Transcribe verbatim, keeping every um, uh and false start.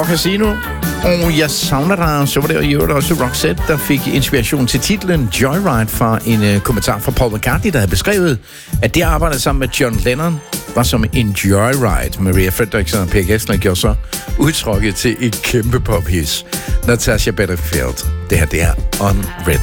og Casino. Og Jeg savner dig, så var det jo også Roxette, der fik inspiration til titlen Joyride fra en uh, kommentar fra Paul McCartney, der havde beskrevet, at det arbejde sammen med John Lennon var som en joyride. Maria Fredriksson og Per Gessler gjorde så udtrykket til et kæmpe pophis. Natasha Bedingfield. Det her, det er Unwritten.